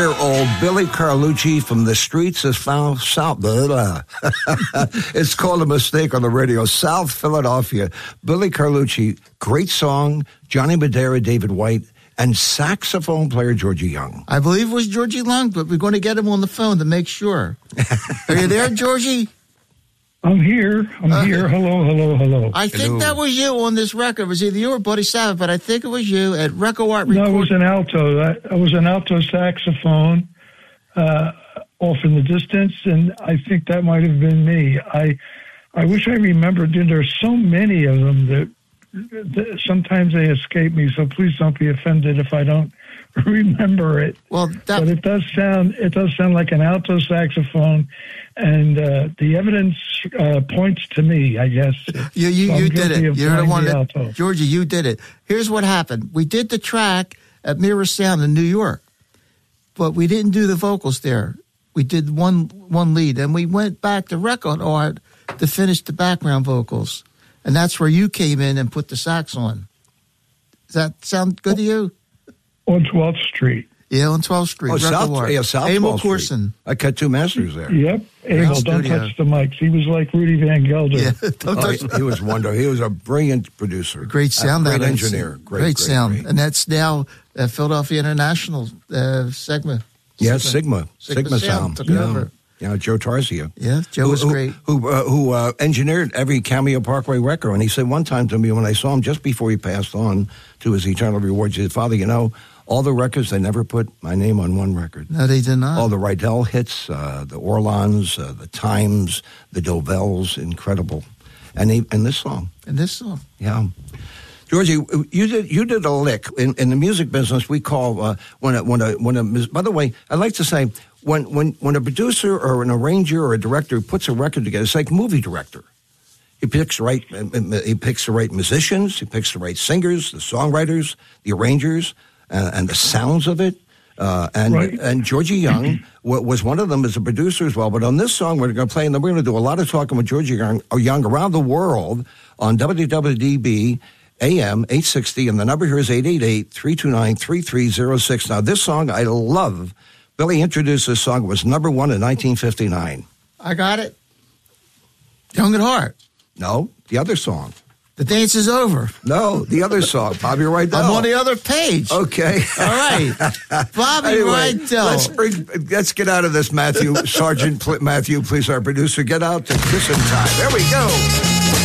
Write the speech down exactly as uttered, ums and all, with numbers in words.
eighty-year-old Billy Carlucci from the streets of South. South blah, blah. It's called a mistake on the radio. South Philadelphia. Billy Carlucci, great song. Johnny Madera, David White, and saxophone player Georgie Young. I believe it was Georgie Young, but we're going to get him on the phone to make sure. Are you there, Georgie? I'm here. I'm uh, here. Hello, hello, hello. I think hello. that was you on this record. It was either you or Buddy Savage, but I think it was you at Record Art Record. No, it was an alto. That was an alto saxophone uh, off in the distance, and I think that might have been me. I I wish I remembered. There's so many of them that, that sometimes they escape me, so please don't be offended if I don't remember it. Well, that, but it does sound it does sound like an alto saxophone, and uh, the evidence uh, points to me, I guess. You you, so you did it. You're the one the that, Georgie, you did it. Here's what happened. We did the track at Mirror Sound in New York, but we didn't do the vocals there. We did one one lead, and we went back to Record Art to finish the background vocals, and that's where you came in and put the sax on. Does that sound good to you? On twelfth Street. Yeah, on twelfth Street. Oh, South, yeah, South Emil Corson. I cut two masters there. Yep. Emil, don't touch the mics. He was like Rudy Van Gelder. Yeah, don't oh, touch he, he was wonderful. He was a brilliant producer. Great sound. Uh, great that engineer. Great, great, great sound. Great. And that's now uh, Philadelphia International uh, Sigma. Yes, Sigma. Sigma, Sigma Sound. Sound took yeah. over. Yeah, Joe Tarzia. Yeah, Joe who, was who, great. Who uh, who uh, engineered every Cameo Parkway record. And he said one time to me when I saw him just before he passed on to his eternal rewards, he said, Father, you know, all the records, they never put my name on one record. No, they did not. All the Rydell hits, uh, the Orlons, uh, the Times, the Dovells, incredible. And he, and this song. And this song. Yeah. Georgie, you did you did a lick in, in the music business. We call uh, when a, when a when a. By the way, I'd like to say when when when a producer or an arranger or a director puts a record together, it's like movie director. He picks the right he picks the right musicians, he picks the right singers, the songwriters, the arrangers, uh, and the sounds of it. Uh, and right. and Georgie Young was one of them as a producer as well. But on this song we're going to play, and then we're going to do a lot of talking with Georgie Young, Young around the world on W W D B. A M eight sixty, and the number here is eight eight eight, three two nine, three three zero six. Now, this song I love. Billy introduced this song. It was number one in nineteen fifty-nine. I got it. Young at Heart. No, the other song. The Dance is Over. No, the other song. Bobby Rydell. I'm on the other page. Okay. All right. Bobby anyway, Rydell. Let's, bring, let's get out of this, Matthew. Sergeant Pl- Matthew, please, our producer. Get out to Christmas time. There we go.